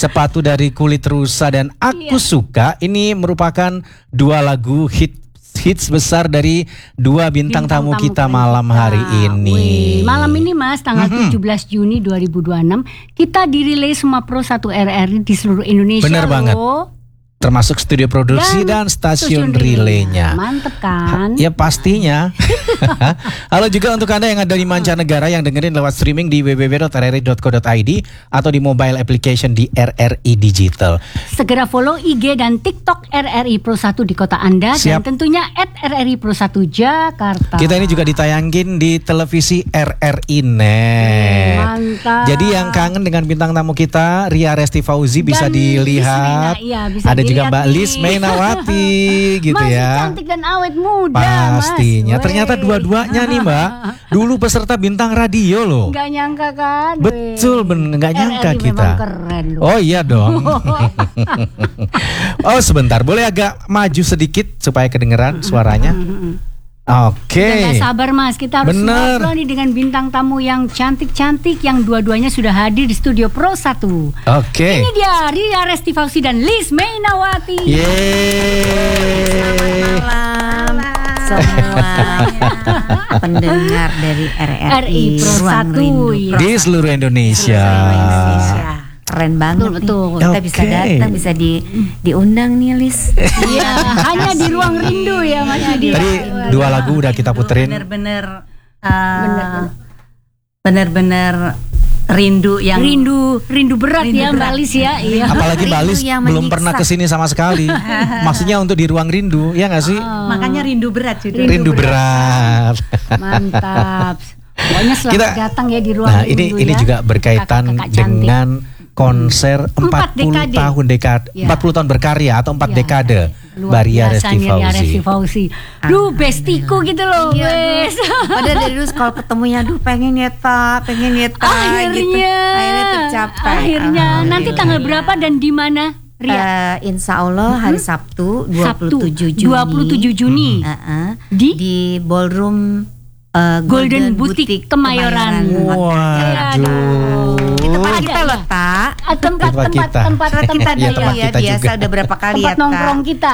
Sepatu dari Kulit Rusa dan Aku Suka. Ini merupakan dua lagu hits besar dari dua bintang tamu kita malam hari ini. Malam ini Mas, tanggal 17 Juni 2026 kita dirilis semua Pro 1 RRI di seluruh Indonesia. Bener banget. Termasuk studio produksi dan stasiun relaynya. Mantep kan? Ya pastinya. Halo juga untuk Anda yang ada di mancanegara yang dengerin lewat streaming di www.rri.co.id atau di mobile application di RRI Digital. Segera follow IG dan TikTok RRI Pro 1 di kota Anda. Siap. Dan tentunya @RRI Pro 1 Jakarta. Kita ini juga ditayangin di televisi RRI Net. Mantap. Jadi yang kangen dengan bintang tamu kita Ria Resti Fauzi bisa Dan dilihat. bisa Ada juga Mbak dilihat Lis nih. Mainawati gitu Masih ya. cantik dan awet muda. Pastinya. Mas. Ternyata dua-duanya nih Mbak dulu peserta bintang radio loh. Nggak nyangka kan? Betul, nggak nyangka RRI kita. memang keren loh. Oh iya dong. Oh sebentar, boleh agak maju sedikit supaya kedengeran suaranya. Oke. Udah gak sabar Mas, kita harus ngobrol nih dengan bintang tamu yang cantik-cantik yang dua-duanya sudah hadir di studio Pro 1. Oke. Ini dia Ria Resti Fauzi dan Lis Mainawati. Yeay. Malam semua pendengar dari RRI Pro Ruang 1 Rindu Di seluruh Indonesia. Keren banget Betul. nih. Kita bisa datang, bisa diundang nih Lis. Iya, hanya di Ruang Rindu ya Mas Yudi. Tadi dua lagu udah kita puterin. Bener-bener rindu yang rindu berat ya Mbak Lis ya. Iya. Apalagi Mbak Lis yang belum menyiksa. pernah kesini sama sekali. Maksudnya untuk di Ruang Rindu, ya nggak sih? makanya rindu berat juga. Rindu berat. Mantap. Pokoknya selamat Kita- datang ya di Ruang Nah, Rindu ini ya. juga berkaitan Kakak-kakak cantik. dengan konser 40 dekade. tahun Ya. 40 tahun berkarya atau 4 Ya, dekade luar Mbak Ria biasa Resti nih Ria Resti Fauzi. Fauzi. Duh, bestiku gitu loh, wes. Padahal dari dulu kalau ketemunya pengen nyeta gitu. Akhirnya tercapai. Akhirnya nanti tanggal berapa dan di mana? Ria? Insya Allah hari Sabtu 27 Juni. 27 Juni. Di Ballroom Golden Boutique Kemayoran. Waduh. Itu tempat kita loh, Tak. Tempat Iya, Iya, tempat kita biasa juga. udah berapa kali ya, tempat nongkrong Tak. kita.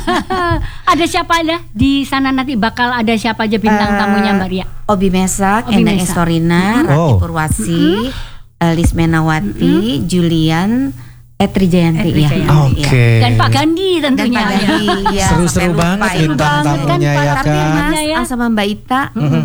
Ada siapa aja di sana nanti bakal ada siapa aja bintang tamunya Mbak Ria? Obi Mesak, Obi Endang Mesak. Estorina, Rati Oh. Purwasi, Lis Mainawati, Julian, Etri Jayanti ya. Oke. Dan Pak Gandhi Dan tentunya. Pak Gandhi, ya, Seru-seru sampai lupa banget ya. bintang Banget kan, tamunya ya Tapi kan. Mas Ya. sama Mbak Ita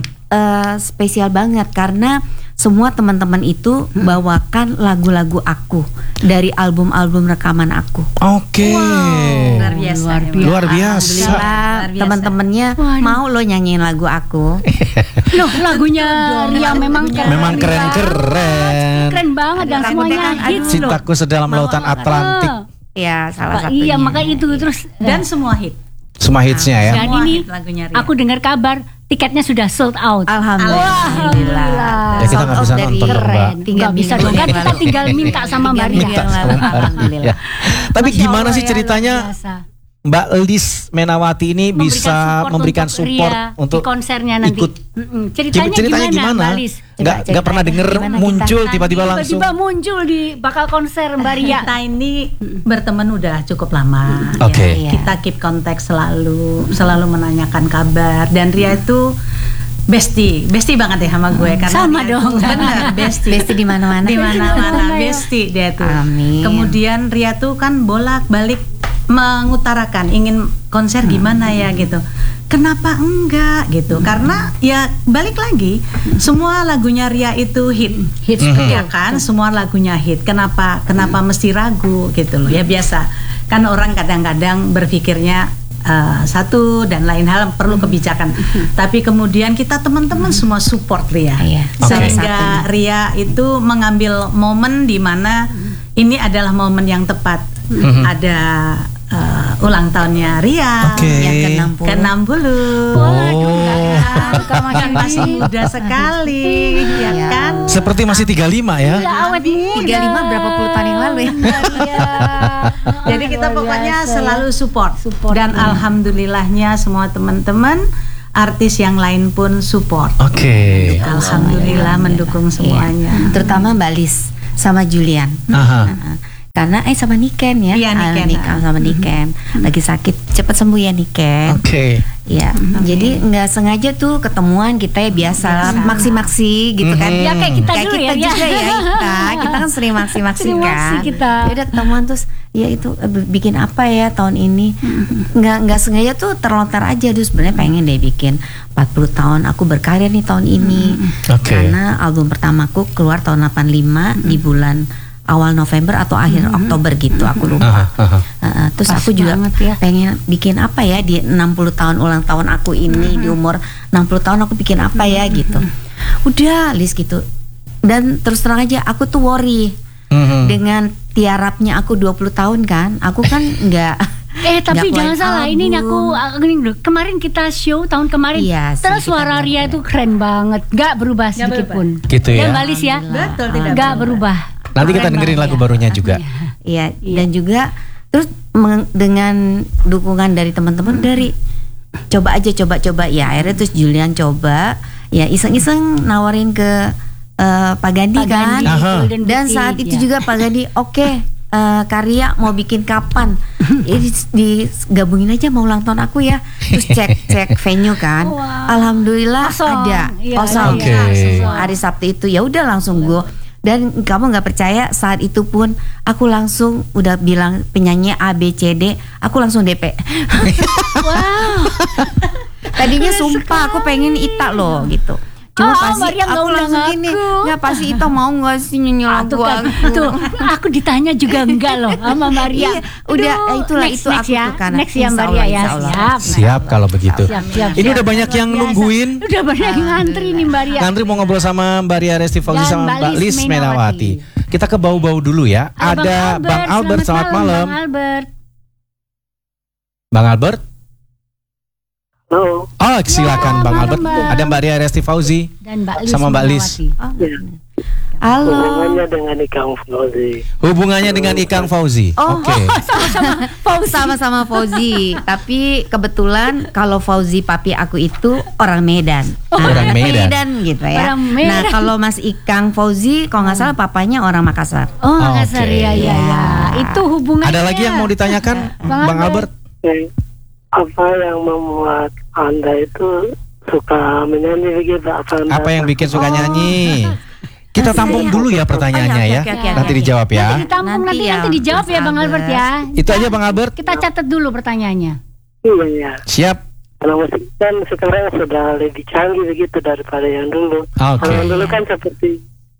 spesial banget karena semua teman-teman itu bawakan lagu-lagu aku dari album-album rekaman aku. Oke. luar biasa. Luar biasa. Alhamdulillah teman-temannya Waduh. mau lo nyanyiin lagu aku. Loh, lagunya Ria memang keren. Memang keren-keren. Keren banget dan semuanya hits loh. Cintaku sedalam lautan Atlantik. Ya salah Pak, satunya. iya, makanya itu terus Dan semua hit. Semua hitsnya ya. dan Semua ini hit lagunya Ria. aku dengar kabar tiketnya sudah sold out. Alhamdulillah. Ya, kita nggak bisa Sold out nonton dong, Mbak. keren. Nggak bisa dong kan kita tinggal minta sama Mbak Ria. Minta sama Mbak Ria. Alhamdulillah. Tapi Masya gimana Allah sih ya, ceritanya luar biasa. Mbak Lis Mainawati ini bisa memberikan support Ria untuk di konsernya nanti. ikut. Ceritanya gimana Mbak Lis? Nggak pernah denger Gimana muncul kita? tiba-tiba langsung. Tiba-tiba muncul di bakal konser Mbak Ria. Kita ini berteman udah cukup lama. Oke. Iya. Kita keep kontak selalu menanyakan kabar. Dan Ria itu bestie banget ya sama gue karena Sama dia dong. tuh bener bestie. Besti di mana-mana. Di mana-mana bestie dia tuh. Amin. Kemudian Ria tuh kan bolak-balik mengutarakan ingin konser gimana ya gitu. Kenapa enggak gitu? Karena ya balik lagi semua lagunya Ria itu hit. Hits Ya kan, semua lagunya hit. Kenapa mesti ragu gitu loh? Ya biasa. Kan orang kadang-kadang berpikirnya satu dan lain hal perlu kebijakan. Tapi kemudian kita teman-teman semua support Ria. Iya. Sehingga Ria itu mengambil momen di mana ini adalah momen yang tepat. Ada ulang tahunnya Ria Oke. Yang ke-60. Kan Masih muda sekali, ya Iya. kan? Seperti masih 35 ya. awet muda. 35 berapa puluh tahun yang lalu ya. Jadi kita Luar pokoknya biasa. selalu support. Dan alhamdulillahnya semua teman-teman artis yang lain pun support. Oke. Alhamdulillah mendukung semuanya. Terutama Mbak Lis sama Julian. Aha. Karena karena sama Niken ya. Iya, Niken. Sama Niken. Lagi sakit, cepat sembuh ya Niken. Oke. Ya, jadi nggak sengaja tuh ketemuan kita ya biasa maksi-maksi gitu kan. Ya kayak kita Kayak dulu kita ya. juga ya kita kan sering maksi-maksi Sering kan. maksi kita. Ya udah ketemuan terus ya itu bikin apa ya tahun ini. Nggak sengaja tuh terlontar aja terus sebenarnya pengen deh bikin 40 tahun aku berkarya nih tahun ini. Oke. Karena album pertamaku keluar tahun 85 di bulan awal November atau akhir Oktober gitu, aku lupa. Terus Pas aku juga banget ya. pengen bikin apa ya di 60 tahun ulang tahun aku ini, di umur 60 tahun aku bikin apa ya gitu. Udah list gitu. Dan terus terang aja aku tuh worry dengan tiarapnya aku 20 tahun kan. Aku kan nggak Tapi nggak jangan keluarin salah, ini album. aku ini dulu. Kemarin kita show tahun kemarin. Iya sih, Terus kita suara nggak Ria itu keren banget, nggak berubah sedikit berubah. pun. Gitu ya. Mbak Lis ya, Betul, tidak nggak berubah. Nanti kita Keren dengerin banget lagu ya. barunya juga. Iya, dan juga terus dengan dukungan dari teman-teman dari coba ya akhirnya terus Julian coba ya iseng-iseng nawarin ke Pak Gandhi kan. Aha. Golden Dan Boutique, saat itu ya. juga Pak Gandhi Karya mau bikin kapan ya, digabungin aja mau ulang tahun aku ya. Terus cek venue kan. Wow. Alhamdulillah Kosong. ada Iya, kosong. Oke. Hari Sabtu itu ya udah langsung gue. Dan kamu nggak percaya saat itu pun aku langsung udah bilang penyanyi A B C D, aku langsung DP. Wow. Tadinya sumpah aku pengen Ita loh gitu. Cuma pasti Maria nggak aku undang langsung gini, aku. nggak pasti Ita mau nggak sih nyanyi lagu Tuh kan, aku. tuh aku ditanya juga enggak loh sama Maria. Iya, udah Aduh, itulah next, itu next aku ya. tuh karena Next ya insya Mbak Allah, Ria ya. insya Allah. Siap. Siap kalau begitu. Siap. Ini udah banyak yang Luar biasa. nungguin. Udah banyak yang ngantri nih Mbak Ria. Ngantri mau ngobrol sama Mbak Ria Resti Fauzi Dan sama Mbak Mbak Lis Lis Menawati. Kita ke bau-bau dulu ya. Ada Bang Albert, selamat malam. Bang Albert. Bang Albert. Halo. Oh, silakan Bang malam, Albert. Bang. Ada Mbak Ria Resti Fauzi Dan Mbak Lis sama Mbak Lis. Menawati. Oh, Ya. halo. Hubungannya dengan Ikang Fauzi. Hubungannya dengan Ikang Fauzi. Oh, Oke. sama-sama Fauzi. Tapi kebetulan kalau Fauzi papi aku itu orang Medan. Orang Medan. gitu ya. Orang Medan. Nah kalau Mas Ikang Fauzi, kalau nggak salah papanya orang Makassar. Oh, Makassar Oke. ya. Itu hubungannya. Ada lagi yang mau ditanyakan Bang Albert? Apa yang membuat Anda itu suka menyanyi begitu? Apa yang bikin suka nyanyi? Kita tampung dulu ya pertanyaannya ya. Oke, Nanti dijawab ya. Nanti ditampung, Nanti nanti ya, dijawab ya Mas Bang Albert ya. Itu aja Bang Albert. Kita catat dulu pertanyaannya. Iya. Siap. Kalau musik kan sekarang sudah lebih canggih begitu daripada yang dulu. Oke. Kalau yang dulu kan seperti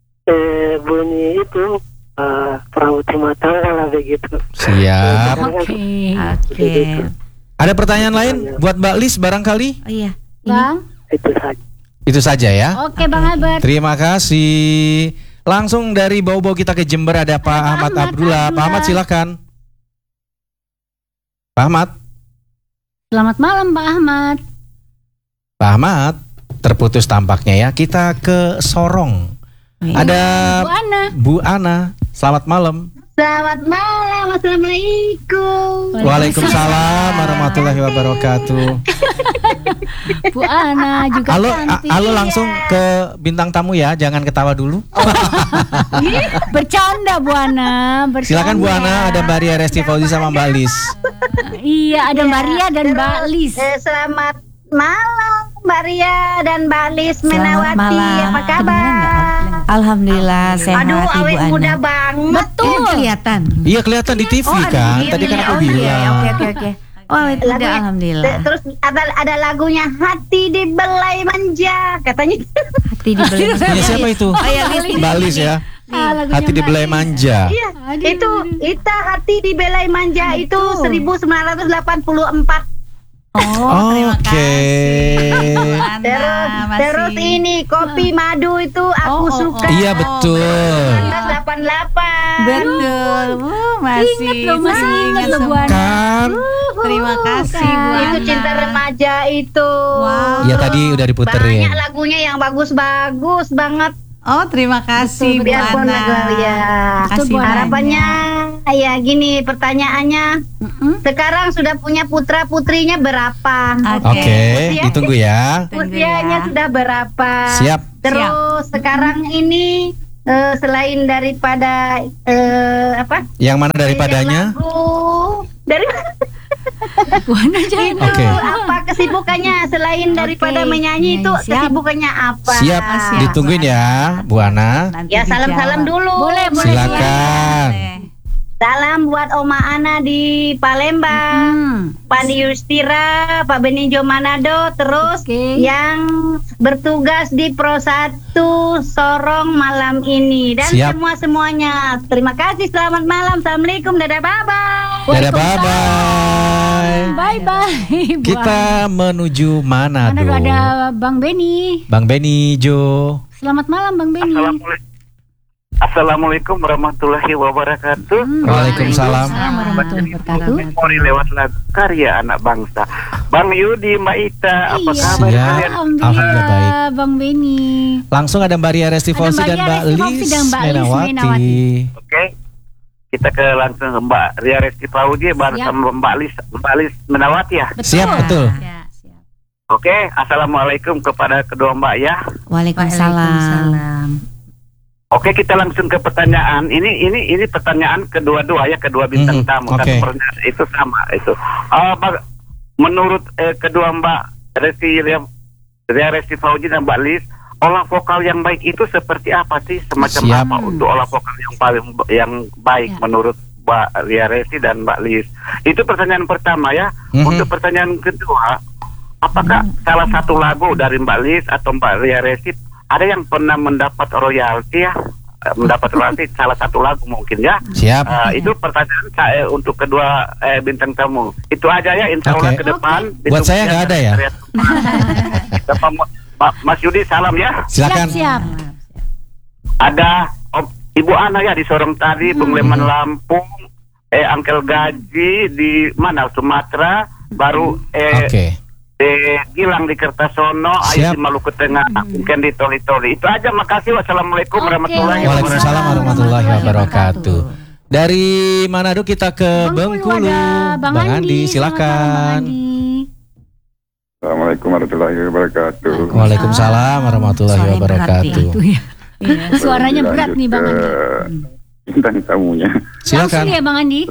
bunyi itu perahu rumah tangga lah begitu. Siap. Oke. Oke. Ada pertanyaan lain buat Mbak Lis barangkali? Oh iya. Bang. Itu saja. Itu saja ya. Oke Bang Albert. Terima kasih. Langsung dari bau-bau kita ke Jember ada Pak Ahmad Abdullah. Pak Ahmad silakan. Pak Ahmad. Selamat malam Pak Ahmad. Pak Ahmad terputus tampaknya ya. Kita ke Sorong. Ada Bu Ana. Bu Ana. Selamat malam. Selamat malam, assalamualaikum. Waalaikumsalam warahmatullahi wabarakatuh. Bu Ana juga Halo, cantik. halo langsung ke bintang tamu ya. Jangan ketawa dulu. Bercanda Bu Ana. Bercanda. Silakan Bu Ana. Ada Mbak Ria Resti Fauzi sama Mbak Lis. Iya, ada Mbak Ria dan Mbak Lis. Selamat malam Mbak Ria dan Mbak Lis Selamat Menawati. malam. Apa kabar? Alhamdulillah sehat Aduh, Ibu awet Ana. muda banget. Betul. Kelihatan. Iya kelihatan di TV kan. Tadi kan aku bilang. Oke. Oh itu udah Lagunya- alhamdulillah. Terus ada lagunya Hati Dibelai Manja katanya. Hati dibeli. Punya siapa itu? Oh ya Lis. Mbak Lis ya. Lagunya Hati Mbak dibelai Lis. manja. Iya, itu Hati Dibelai Manja itu 1984. Oke. Terus ini Kopi Madu itu aku suka. Iya betul. 1988. Betul, masih Masih ingat loh Bu Ana. Kan? Terima kasih Bu Itu Ana. Cinta Remaja itu. Wow. Iya tadi udah diputerin. Banyak lagunya yang bagus-bagus banget. Oh, terima kasih Bu Biarpun Ana. lagu ya. Kasih Harapannya ya gini pertanyaannya. Sekarang sudah punya putra-putrinya berapa? Oke, Usia- ditunggu ya. Usianya sudah berapa? Siap. Terus sekarang ini selain daripada apa? Yang mana daripadanya? Lagu dari Buana jangan. itu Oke. apa kesibukannya selain daripada menyanyi itu Siap. kesibukannya apa? Siap, ditungguin ya, Bu Ana. Nanti Ya salam-salam dijawab. dulu. Boleh. Silakan. Salam buat Oma Ana di Palembang, Pandi Yustira, Pak Benijo Manado, terus Oke. yang bertugas di Pro 1 Sorong malam ini dan Siap. semuanya. Terima kasih, selamat malam, assalamualaikum, dadah, bye bye. Dadah, bye-bye. Bye-bye. Kita menuju Manado. Manado ada Bang Beni. Bang Beni Jo. Selamat malam Bang Beni. Assalamualaikum warahmatullahi wabarakatuh. Waalaikumsalam. Warahmatullahi wabarakatuh. Memori lewat lagu karya anak bangsa. Bang Yudi, Mbak Ita, apa Iya, kabar Siap. kalian? Alhamdulillah baik. Bang Beni. Langsung ada Mbak Ria Resti Ada Fauzi Mbak dan Ria Mbak Resti Fauzi Lis dan Mbak Lis Menawati. Menawati. Oke. Kita ke langsung ke Mbak Ria Resti Fauzi bersama Mbak Lis Menawati ya. Siap, betul. Ya, siap. Oke, assalamualaikum kepada kedua Mbak ya. Waalaikumsalam. Oke, kita langsung ke pertanyaan. Ini pertanyaan kedua-dua ya, kedua bintang tamu. oke. Kan pertanyaan itu sama itu. Menurut kedua Mbak Ria Resti Fauzi dan Mbak Lis, olah vokal yang baik itu seperti apa sih? Semacam Siap. apa untuk olah vokal yang baik menurut Mbak Ria Resti dan Mbak Lis? Itu pertanyaan pertama ya. Untuk pertanyaan kedua, apakah salah satu lagu dari Mbak Lis atau Mbak Ria Resti ada yang pernah mendapat royalti ya? Mendapat royalti salah satu lagu mungkin ya. Siap. Itu pertanyaan saya untuk kedua bintang tamu. Itu aja ya, insya Allah Oke. ke depan. Buat saya nggak ada ya? Mas Yudi salam ya. Silakan. Siap. Ada Ibu Ana ya di Sorong tadi, Bung Leman Lampung, Angkel Gaji di mana Sumatera, baru Oke. Gilang di Kertasono, Siap. Ayu di Maluku Tengah, mungkin di Toli-Toli. Itu aja, makasih. Wassalamualaikum warahmatullahi Waalaikumsalam warahmatullahi wabarakatuh. Dari Manado kita ke Bengkulu Bengkulu. ada Bang Andi. Selamat malam, Bang Silakan. Andi. Assalamualaikum warahmatullahi wabarakatuh. Waalaikumsalam warahmatullahi Suaranya berat wabarakatuh. Itu ya. Suaranya berat nih Bang Andi. Bintang tamunya. Silakan. Langsung ya Bang Andi.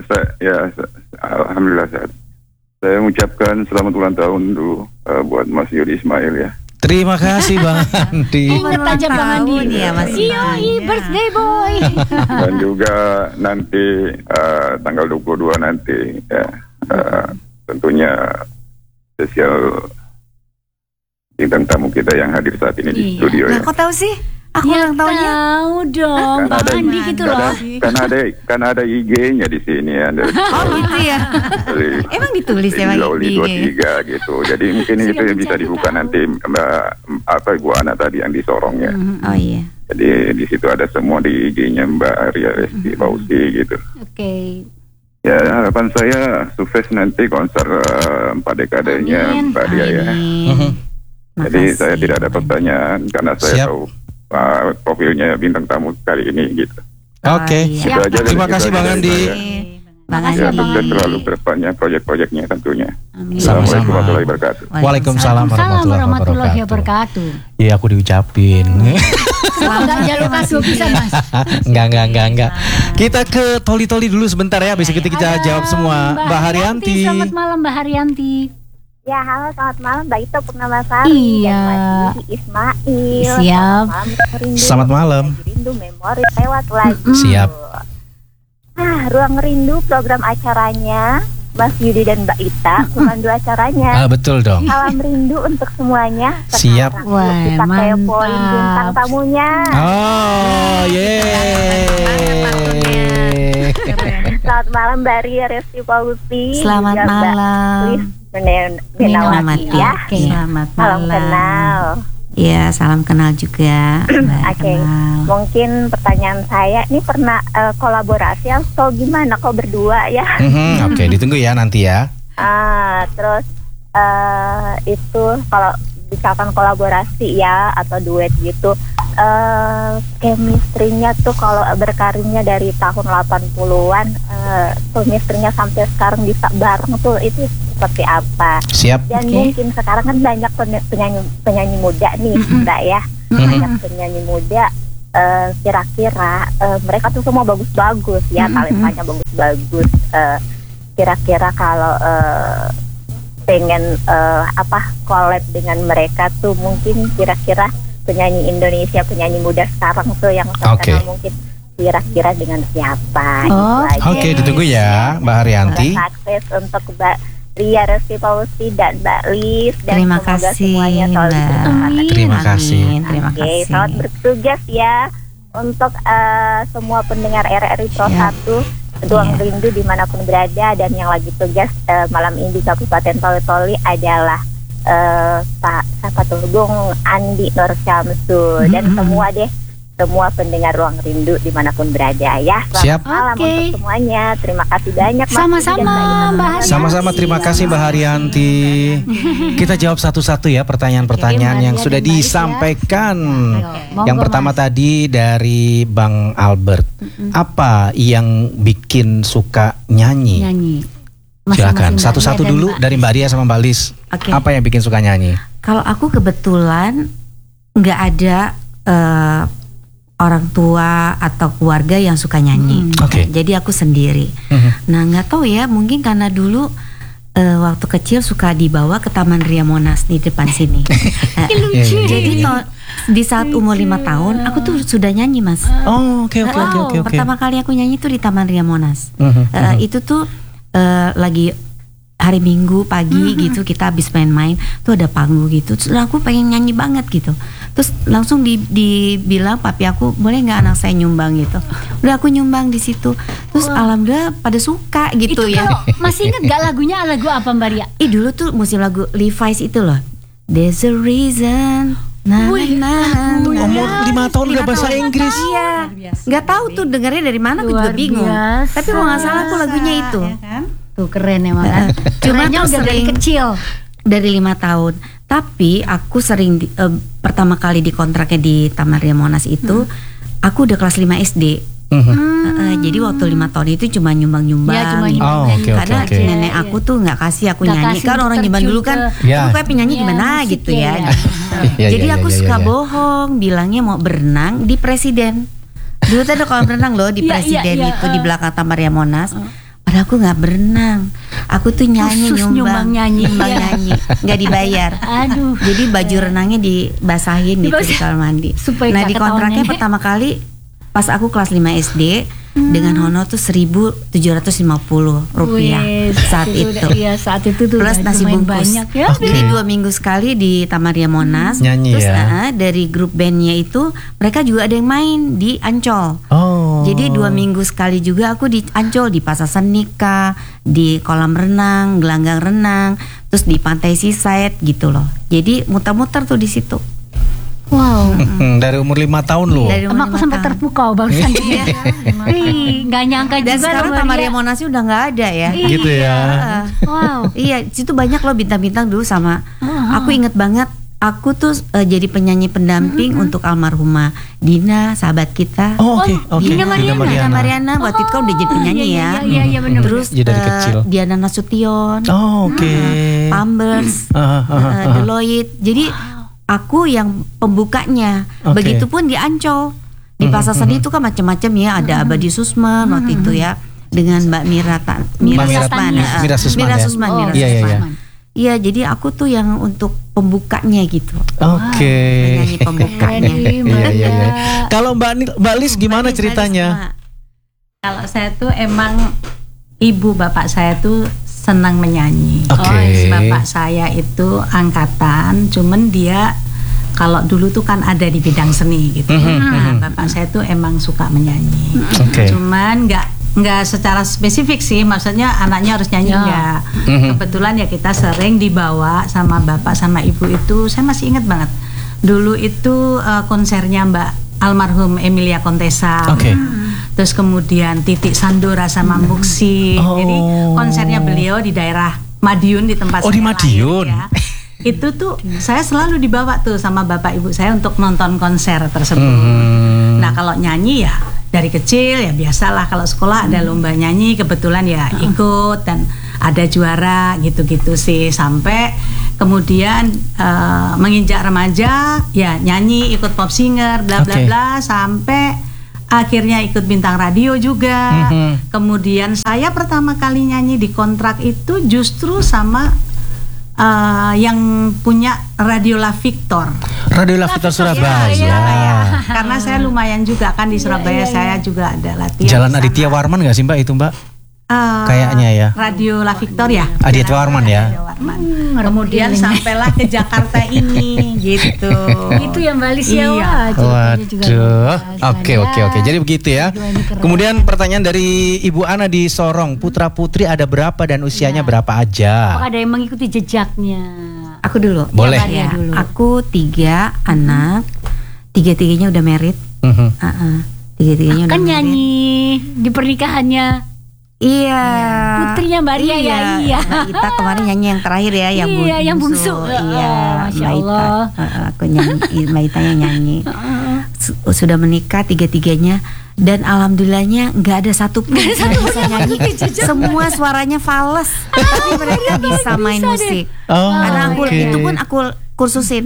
Alhamdulillah sehat. Saya mengucapkan selamat ulang tahun dulu buat Mas Yudi Ismail ya. Terima kasih Bang Andi. Ingat aja Bang Andi. Tahun ya, Mas Yoi, birthday boy. Dan juga nanti tanggal 22 nanti ya, tentunya spesial bintang tamu kita yang hadir saat ini di studio Nah, ya. kok tahu sih? Aku Ya ulang tahunnya. tahu dong Kan Bang ada- Andi gitu loh. Kan ada IG-nya di sini ya. Oh gitu ya. Emang ditulis ya Bang Loli Andi? 23 gitu. Jadi mungkin itu bisa dibuka nanti Ibu Ana tadi yang disorong ya. Oh iya. Jadi di situ ada semua di IG-nya Mbak Ria Resti Fauzi gitu. Oke. Ya harapan saya sukses nanti konser 4 dekadenya Amin. Mbak Ria ya. Amin. Jadi Makasih. saya tidak ada pertanyaan karena saya Siap. tahu profilnya bintang tamu kali ini gitu. Oke. iya. Itu aja dari Terima kita kasih dari Bang Andi. saya. Bang Makasih, Andi. Ya, Bang sukses Andi. selalu ke depannya proyek-proyeknya tentunya. Amin. Sama-sama. Assalamualaikum warahmatullahi wabarakatuh. Waalaikumsalam Waalaikumsalam warahmatullahi wabarakatuh. Iya aku diucapin. Enggak jalur kasih bisa Mas. Enggak. Kita ke Toli-Toli dulu sebentar ya. Habis itu kita Ada jawab semua. Mbak Haryanti. Selamat malam Mbak Haryanti. Ya, halo, selamat malam, Mbak Ito Purnamasari Iya. dan Mas Yudi Ismail. Siap. Selamat malam. Rindu memori lewat lagi. Siap. Ruang Rindu program acaranya Mas Yudi dan Mbak Ita, pemandu acaranya. Betul dong. Salam rindu untuk semuanya. Siap. Sekarang Wah, kita kepoin mantap. bintang tamunya. Oh, yeay. Selamat malam Mbak Ria Resti Fauzi. Selamat juga Mbak malam. Lis Menawati ya. Oke. Selamat Salam malam. kenal. Iya, salam kenal juga. Mbak Oke. kenal. Mungkin pertanyaan saya ini pernah kolaborasi atau gimana kok berdua ya? Oke, ditunggu ya nanti ya. Terus itu kalau misalkan kolaborasi ya atau duet gitu, chemistry-nya tuh kalau berkarirnya dari tahun 80-an, chemistry-nya sampai sekarang bisa bareng tuh itu seperti apa? Siap. Dan Oke. mungkin sekarang kan banyak penyanyi muda nih, Mbak ya. Banyak penyanyi muda kira-kira mereka tuh semua bagus-bagus ya, talentanya bagus-bagus. Kira-kira kalau pengen collab dengan mereka tuh mungkin kira-kira penyanyi Indonesia, penyanyi muda sekarang tuh yang terkenal mungkin kira-kira dengan siapa? Oke, ditunggu ya Mbak Haryanti. Sukses untuk Mbak Ria Reski Pausi dan Mbak Lis, dan Terima semoga kasih, semuanya selalu Mbak. bersemangat. Terima kasih. Terima Oke, kasih. selamat bertugas ya untuk semua pendengar RRI Pro 1 Ruang Rindu dimanapun berada, dan yang lagi tugas malam ini di Kabupaten Toli-Toli adalah Pak Bung Andi Nur Syamsul dan semua pendengar Ruang Rindu dimanapun berada ya. Selamat malam untuk semuanya. Terima kasih banyak. Sama-sama Mbak Haryanti. Sama-sama, terima kasih Mbak Haryanti. Kita jawab satu-satu ya pertanyaan-pertanyaan yang sudah disampaikan. Yang pertama tadi dari Bang Albert. Apa yang bikin suka nyanyi? Silakan satu-satu dulu dari Mbak Ria sama Mbak Lis. Apa yang bikin suka nyanyi? Kalau aku kebetulan nggak ada orang tua atau keluarga yang suka nyanyi. Jadi aku sendiri. Nah, nggak tahu ya, mungkin karena dulu waktu kecil suka dibawa ke Taman Ria Monas di depan sini. Jadi di saat umur 5 tahun aku tuh sudah nyanyi, Mas. Oke. Pertama kali aku nyanyi tuh di Taman Ria Monas. Itu tuh lagi hari Minggu pagi gitu, kita habis main-main tuh ada panggung gitu, terus aku pengen nyanyi banget gitu, terus langsung dibilang papi aku, boleh nggak anak saya nyumbang gitu. Udah aku nyumbang di situ, terus alhamdulillah pada suka gitu. Itu ya. Masih inget gak lagunya, lagu apa Mbak Ria? Dulu tuh musim lagu Levi's itu loh, There's a Reason. Umur 5 tahun udah bahasa Inggris. Iya, nggak tahu tuh dengarnya dari mana, aku juga bingung. Tapi kalau nggak salah aku lagunya itu. Ya kan? Tuh keren emang kan. Cuma udah dari kecil. Dari 5 tahun. Tapi aku sering pertama kali dikontraknya di Taman Ria Monas itu, aku udah kelas 5 SD. Jadi waktu 5 tahun itu cuma nyumbang-nyumbang. Karena nenek aku tuh nggak kasih aku nyanyi. Kan orang zaman dulu kan, aku kayak penyanyi gimana gitu ya. Jadi aku suka bohong, bilangnya mau berenang di Presiden. Dulu tuh ada kolam renang loh di Presiden itu di belakang Taman Ria Monas. Padahal aku nggak berenang, aku tuh nyumbang nyanyi, nggak dibayar. Aduh. Jadi baju renangnya dibasahin gitu di kamar mandi. Nah di kontraknya pertama kali pas aku kelas 5 SD dengan honor tuh 1.750 rupiah saat itu. Iya, saat itu tuh plus nasi bungkus. Banyak, ya? Jadi 2 minggu sekali di Taman Ria Monas. Nyanyi. Terus dari grup bandnya itu mereka juga ada yang main di Ancol. Jadi 2 minggu sekali juga aku di Ancol, di Pasar Senika, di kolam renang, gelanggang renang, terus di pantai Seaside gitu loh. Jadi muter-muter tuh di situ. Wow. Dari umur 5 tahun loh. Emang aku sampai terpukau barusan. Nggak nyangka juga. Dan sekarang Taman Ria Monas udah nggak ada ya. Gitu ya. Wow. Iya, situ banyak loh bintang-bintang dulu sama. Aku inget banget. Aku tuh jadi penyanyi pendamping untuk almarhumah Dina, sahabat kita. Dina Mariana. Waktu itu kan udah jadi penyanyi ya. Iya benar. Terus Diana Nasution. Pambers, Deloitte. Jadi aku yang pembukanya. Begitupun di Ancol, di Pasar Seni itu kan macam-macam ya. Ada Abadi Susman waktu itu ya, dengan Mbak Mira Susman. Iya, jadi aku tuh yang untuk pembukanya gitu. Penyanyi pembukanya. Iya. Kalau Mbak Lis gimana ceritanya? Kalau saya tuh emang ibu bapak saya tuh senang menyanyi. Bapak saya itu angkatan, cuman dia kalau dulu tuh kan ada di bidang seni gitu. Bapak saya tuh emang suka menyanyi. Cuman nggak secara spesifik sih, maksudnya anaknya harus nyanyi enggak. Kebetulan ya kita sering dibawa sama bapak sama ibu itu. Saya masih ingat banget. Dulu itu konsernya Mbak almarhum Emilia Contessa. Terus kemudian Titik Sandora sama Muksi. Jadi konsernya beliau di daerah Madiun, di tempat saya di Madiun. lahir ya. Itu tuh saya selalu dibawa tuh sama bapak ibu saya untuk nonton konser tersebut. Nah kalau nyanyi ya dari kecil ya biasalah, kalau sekolah ada lomba nyanyi kebetulan ya ikut dan ada juara gitu-gitu sih. Sampai kemudian menginjak remaja ya nyanyi, ikut pop singer, bla bla bla, sampai akhirnya ikut bintang radio juga. Kemudian saya pertama kali nyanyi di kontrak itu justru sama yang punya Radiola Victor. Radiola Victor Surabaya. Karena saya lumayan juga kan di Surabaya, saya juga ada latihan. Jalan Aditya Warman nggak sih Mbak itu Mbak? Kayaknya ya. Radiola Victor ya. Aditya Warman ya. Kemudian sampailah ke Jakarta ini gitu. Itu yang Mbak Lis ya. Waduh. Oke. Jadi begitu ya. Kemudian pertanyaan dari Ibu Ana di Sorong, putra putri ada berapa dan usianya berapa aja? Apakah ada yang mengikuti jejaknya? Aku dulu. Boleh. Ya, aku 3 anak, 3-tiganya udah married. 3-tiganya udah kan married. nyanyi di pernikahannya. Iya. Putrinya Mbak Ria ya. Iya. Kita kemarin nyanyi yang terakhir ya, yang bungsu. Iya, Masya Allah. Aku nyanyi, Mbak Itanya nyanyi. Sudah menikah 3-tiganya. Dan alhamdulillahnya nggak ada satu pun yang bisa nyanyi. Semua suaranya fals, tapi mereka bisa main musik. Karena aku itu pun aku kursusin.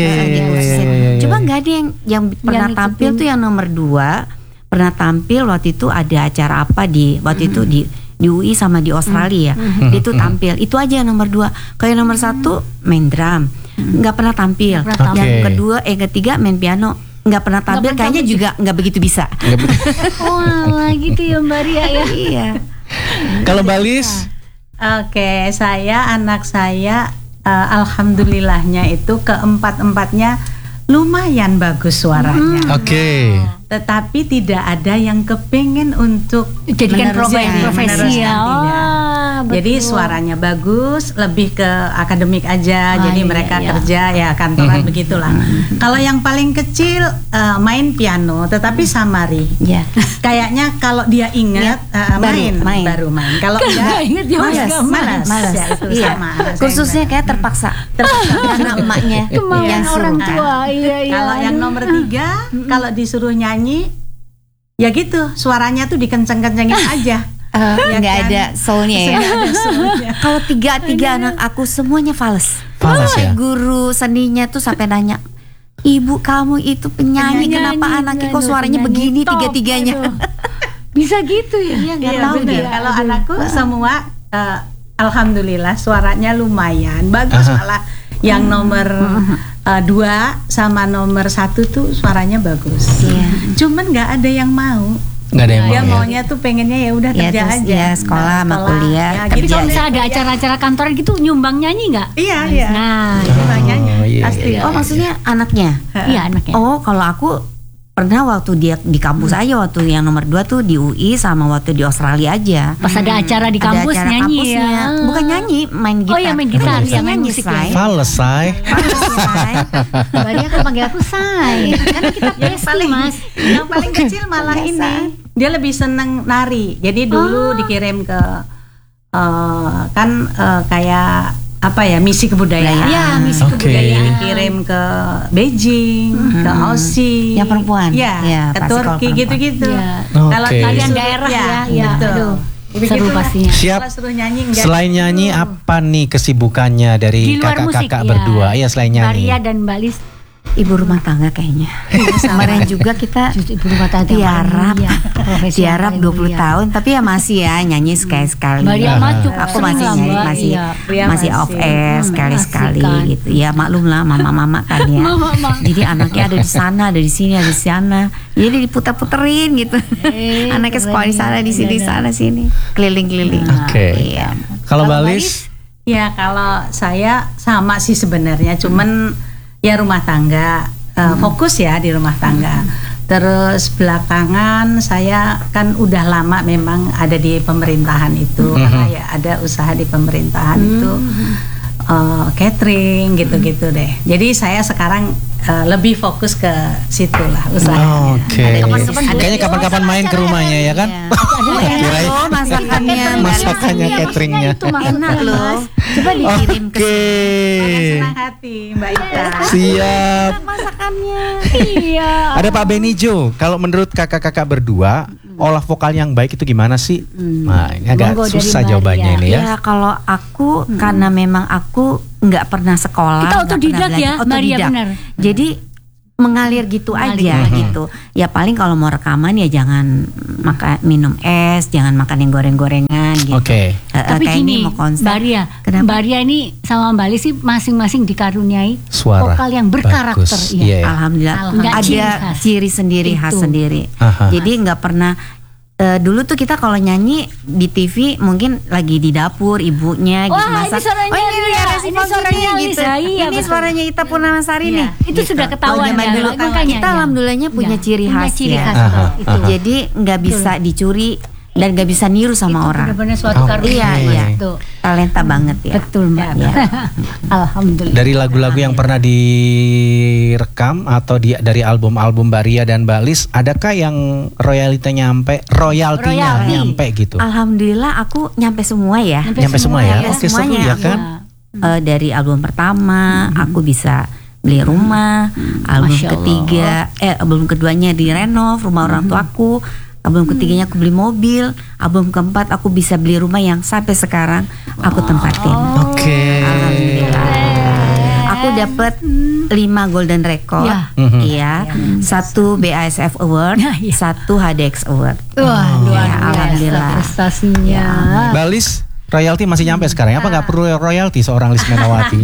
Coba nggak ada yang pernah tampil tuh yang nomor 2. Pernah tampil waktu itu ada acara apa waktu itu di UI sama di Australia. Dia tuh tampil. Itu aja yang nomor 2. Kalau yang nomor 1 main drum, nggak pernah tampil. Yang kedua, ketiga main piano, nggak pernah tampil. Kayaknya juga nggak begitu bisa. Wah, gitu ya Mbak Ria ya. Iya. Kalau Mbak Lis? Oke, anak saya alhamdulillahnya itu keempat-empatnya lumayan bagus suaranya. Tetapi tidak ada yang kepengen untuk jadikan profesi ya. Jadi suaranya bagus, lebih ke akademik aja. Jadi mereka kerja ya kantoran begitulah. Kalau yang paling kecil main piano, tetapi samari. Kayaknya kalau dia ingat baru main. Kalau dia ingat dia malas. Ya, itu sama. Khususnya kayak terpaksa karena emaknya yang orang tua. Kalau yang nomor 3 kalau disuruh nyanyi ya gitu, suaranya tuh dikenceng-kencengin aja. Nggak ada soulnya ya. Kalau 3 anak aku semuanya fals. Ya? Guru seninya tuh sampai nanya, ibu kamu itu penyanyi, kenapa anaknya kok suaranya begini 3-tiganya? Bisa gitu ya? Iya, nggak tahu dia. Kalau anakku semua alhamdulillah suaranya lumayan bagus, malah yang nomor 2 sama nomor 1 tuh suaranya bagus. Cuman nggak ada yang mau. Nggak ada yang mau. Dia maunya tuh pengennya ya udah kerja aja. Ya, sekolah sama kuliah. Tapi kalau misalnya ada acara-acara kantoran gitu nyumbang nyanyi nggak? Iya. Nah, nyumbang nyanyi pasti. Oh, maksudnya anaknya? Iya, anaknya. Oh, kalau aku pernah waktu dia di kampus aja, waktu yang nomor 2 tuh di UI sama waktu di Australia aja. Pas ada acara di kampus acara nyanyi ya. Bukan nyanyi, main gitar. Oh ya, main gitar, ya main musik ya. Fales, Say. Mbak Ria kan panggil aku Say. Karena kita pasti, Mas. Yang paling kecil malah ini. Dia lebih seneng nari. Jadi dulu dikirim ke kayak apa ya, misi kebudayaan. Ya, misi kebudayaan. Dikirim ke Beijing, ke Aussie. Yang perempuan. Ya, ke Turki gitu-gitu. Kalau kalian daerah ya, betul. Seru pastinya. Siap. Selain nyanyi apa nih kesibukannya dari kakak-kakak berdua? Iya, selain nyanyi. Maria dan Mbak Lis. Ibu rumah tangga kayaknya. Kemarin juga kita ibu rumah tangga tiarap 20 tahun, tapi ya masih ya nyanyi sekali-sekali. Aku masih off air sekali-sekali gitu. Ya maklum lah mama-mama kan ya. Jadi anaknya ada di sana, ada di sini, ada di sana. Jadi diputer-puterin gitu. Anaknya sekolah di sana, di sini, sana sini, keliling-keliling. Iya. Kalau Mbak Lis? Ya kalau saya sama sih sebenarnya, cuman ya rumah tangga, fokus ya di rumah tangga. Terus belakangan saya kan udah lama memang ada di pemerintahan itu, karena ya ada usaha di pemerintahan itu, catering gitu-gitu deh. Jadi saya sekarang lebih fokus ke situ lah usahanya. Kayaknya kapan-kapan main ke rumahnya ya kan? Kirain masakannya, cateringnya. Itu enak loh. Coba dikirim ke senang hati Mbak Ita. Siap. masakannya. Iya. Ada Pak Benijo. Kalau menurut kakak-kakak berdua, olah vokal yang baik itu gimana sih? Nah, ini agak Monggo susah dari jawabannya Maria. ini ya. Ya kalau aku karena memang aku nggak pernah sekolah. Kita nggak otodidak pernah ya, belajar. Maria, Otodidak. benar. Jadi mengalir gitu Mengalir. aja gitu. Ya paling kalau mau rekaman ya jangan minum es, jangan makan yang goreng-gorengan gitu. Oke. Tapi kayak gini, ini mau konser. Mbak Ria, Kenapa? Mbak Ria ini sama Mbak Lis sih masing-masing dikaruniai Suara vokal yang berkarakter. bagus. Iya. Iya. Alhamdulillah Nggak ciri ada khas. ciri sendiri, khas Itu. sendiri. Aha. Jadi nggak pernah dulu tuh kita kalau nyanyi di TV mungkin lagi di dapur ibunya gitu Wah, masak. ini suaranya oh ini Lia, Resi ini Fauzia suaranya gitu. Lisa, iya, Ini betul. suaranya Ita Purnamasari Iya, nih. itu sudah ketahuan Kalau zaman ya, dulu makanya kita ya. alhamdulillahnya punya Ya, ciri punya khas ciri ya. khas, Aha, itu. aha. Jadi nggak bisa dicuri dan nggak bisa niru sama Itu orang. benar-benar suatu Oh, karunia. iya, iya. Itu. Talenta banget ya. Betul Mbak. Ya. Alhamdulillah. Dari lagu-lagu yang pernah direkam atau dari album-album Mbak Ria dan Mbak Lis, adakah yang royaltinya Royalti. nyampe gitu? Alhamdulillah aku nyampe semua ya. Nyampe semua ya? Nyampe Oke, seru semuanya. ya Aku, kan? dari album pertama aku bisa beli rumah, album Masya Allah. ketiga album keduanya direnov rumah orang tuaku, album ketiganya aku beli mobil, album keempat aku bisa beli rumah yang sampai sekarang aku tempatin. Oke. Alhamdulillah. Aku dapat 5 Golden Record, Ya. iya, 1 BASF Award, Ya, ya. 1 HDX Award. Wah, luar Ya, biasa alhamdulillah. prestasinya. Mbak Lis, royalti masih nyampe sekarang? Apa nggak perlu royalti seorang Lis Menawati?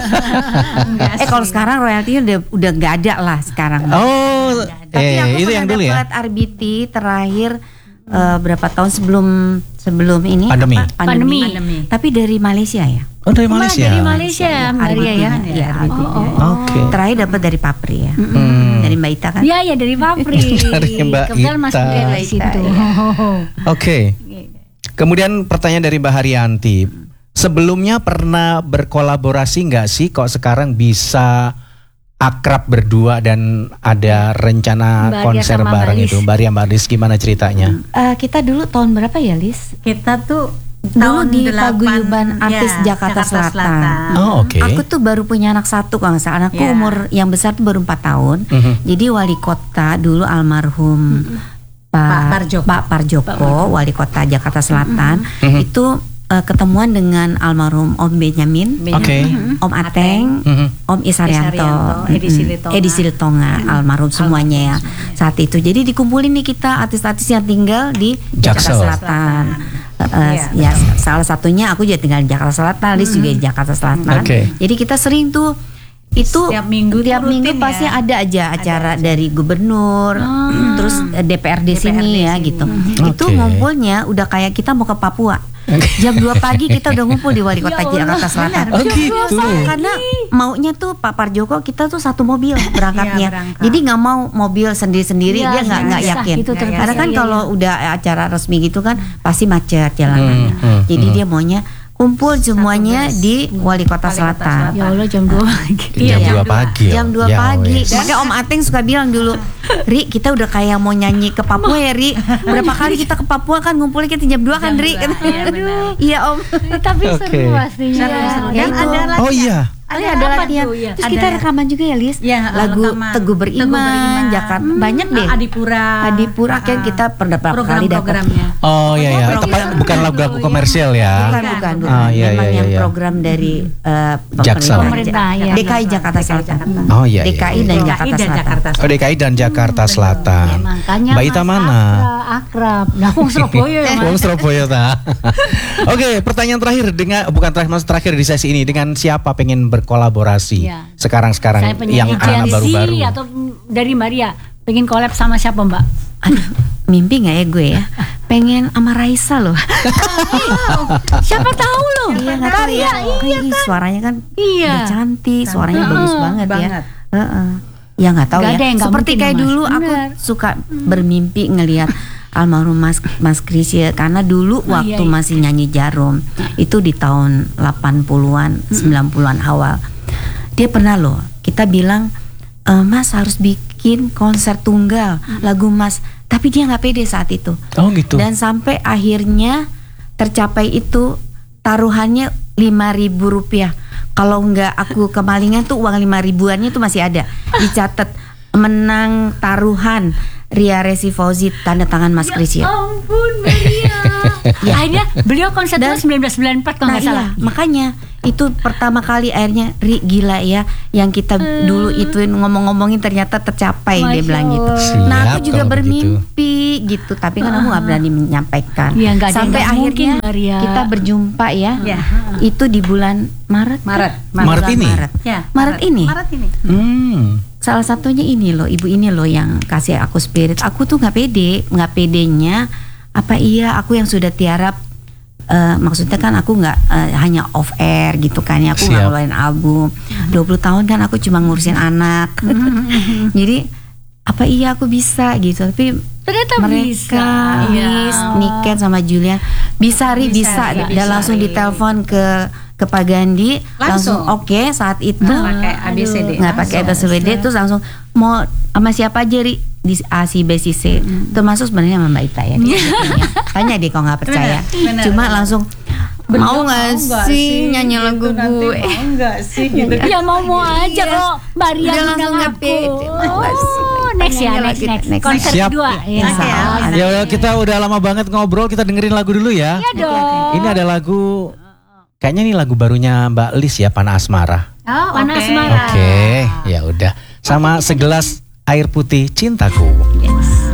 Kalau sekarang royaltinya udah nggak ada lah sekarang. Oh, Tapi aku itu yang dulu ya? dapat RBT terakhir berapa tahun sebelum ini Pandemi. apa? Pandemi. Tapi dari Malaysia ya. Oh, dari Malah Malaysia. dari Malaysia, Mbak Ria ya. Iya, RBT-nya. Oke. Terakhir dapat dari Papri ya. Dari Mbak Ita kan. Iya, ya dari Papri. Dari Mbak Kebetulan Mas Ita. Ria di situ. Oke. Kemudian pertanyaan dari Mbak Haryanti. Sebelumnya pernah berkolaborasi nggak sih kok sekarang bisa akrab berdua dan ada rencana Mbak Ria konser sama Mbak bareng Lis. itu? Mbak Ria, Mbak Lis, gimana ceritanya? Kita dulu tahun berapa ya, Lis? Kita tuh Dulu tahun di 8, Paguyuban Artis ya, Jakarta Selatan. Oh, oke. Aku tuh baru punya anak satu kalau nggak salah. Anakku Ya. umur yang besar tuh baru 4 tahun. Jadi wali kota dulu almarhum Pak Parjoko, wali kota Jakarta Selatan, itu ketemuan dengan almarhum Om Benyamin, Oke. Om Ateng, Om Isarianto, Edi Silitonga. almarhum semuanya ya saat itu. Jadi dikumpulin nih kita artis-artis yang tinggal di Jakarta Jaksel. Selatan. Ya salah satunya aku juga tinggal di Jakarta Selatan, Liz juga di Jakarta Selatan. Oke. Jadi kita sering tuh itu Tiap minggu tiap rutin minggu ya. pasti ada aja acara dari gubernur, terus DPRD sini ya gitu. Itu Oke. ngumpulnya udah kayak kita mau ke Papua. Jam 2 pagi kita udah ngumpul di Wali Kota Jakarta Selatan. Oh, gitu. Karena maunya tuh Pak Parjoko kita tuh satu mobil berangkatnya. Iya, berangkat. Jadi nggak mau mobil sendiri-sendiri, Iya, dia nggak susah yakin. gitu terbiasa. Karena kan Iya, kalau udah acara resmi gitu kan pasti macet jalanannya. Jadi dia maunya kumpul semuanya di Wali Kota Selatan. Ya Allah jam 2 pagi. Jam 2 pagi. Jam 2 Ya pagi. wes. Makanya Om Ateng suka bilang dulu, Ri, kita udah kayak mau nyanyi ke Papua ya, Ri. Berapa kali kita ke Papua kan ngumpulnya kita jam 2 kan, Ri. Iya, Om. Tapi Oke. seru pastinya. Seru. Ya Dan itu. ada latihan. Oh iya. Ada apa latihan. tuh, ya? Terus kita rekaman juga ya, Lis. Ya, Lagu rekaman. Teguh Beriman, Jakarta. Banyak deh. Adipura kan kita pernah berapa kali dapat. Program-programnya. Oh iya ya. Itu bukan lagu-lagu komersial ya. Bukan. Ah, iya, Memang iya, yang iya. program dari Jaksel. Pemerintah, ya. DKI Jakarta Selatan. Oh iya. iya, DKI iya. dan Jakarta Selatan. Oh, DKI dan Jakarta Selatan. Ya, makanya Mbak Ita Mas mana? Akrab. Nah, aku Surabaya ya, Mas. Wong Surabaya ta. Oke, pertanyaan terakhir maksud terakhir di sesi ini, dengan siapa pengen berkolaborasi Iya. sekarang Saya penyanyi yang anak Gen Z baru-baru? atau dari Maria pengen collab sama siapa Mbak? Aduh, mimpi nggak ya gue ya? Pengen sama Raisa loh. Siapa tahu loh. Iya nggak tahu ya. Kayak suaranya kan Iya. udah cantik, suaranya bagus banget ya. banget. Ya nggak tahu Nggak ya. ada yang nggak Seperti mungkin kayak loh, Mas. dulu aku Bener. suka bermimpi ngelihat almarhum Mas Kris ya, karena dulu waktu iya. masih nyanyi Jarum itu di tahun 80-an, 90-an awal. Dia pernah loh, kita bilang Mas harus bikin konser tunggal lagu Mas, tapi dia nggak pede saat itu. Oh gitu. Dan sampai akhirnya tercapai itu, taruhannya 5.000 rupiah. Kalau nggak aku kemalingan tuh uang 5 ribuannya tuh masih ada, dicatat menang taruhan Ria Resi Fauzi tanda tangan Mas Kris ya. Ampun Maria. Akhirnya beliau konser itu 1994 kalau nggak salah. Makanya itu pertama kali akhirnya gila ya, yang kita dulu itu ngomong-ngomongin ternyata tercapai. Dia bilang gitu. Nah aku juga bermimpi gitu, tapi kan aku nggak berani menyampaikan. Ya, sampai akhirnya kita berjumpa ya. Itu di bulan Maret ini. Maret ini. Salah satunya ini loh, ibu ini loh yang kasih aku spirit. Aku tuh nggak pedenya apa iya aku yang sudah tiarap. Maksudnya kan aku nggak hanya off air gitu kan ya, aku nggak ngeluarin album 20 tahun kan aku cuma ngurusin anak. Jadi apa iya aku bisa gitu, tapi ternyata mereka Niken sama Julia bisa dan langsung ditelepon ke Pak Gandhi langsung oke, saat itu nggak pakai ABCD terus langsung mau sama siapa aja di A, C, B, C, C termasuk sebenarnya sama Mbak Ita ya. Tanya dia kalau nggak percaya. Cuma langsung mau nggak sih nyanyi lagu gue? Mau nggak sih gitu? Ya mau aja kok Mbak Ria langsung nge-pede. Next konser kedua. Ya kita udah lama banget ngobrol, kita dengerin lagu dulu ya. Iya dong. Ini ada lagu, kayaknya ini lagu barunya Mbak Lis ya, Panah Asmara. Oh, Panah Asmara. Oke, ya udah. Sama segelas air putih cintaku. Yes.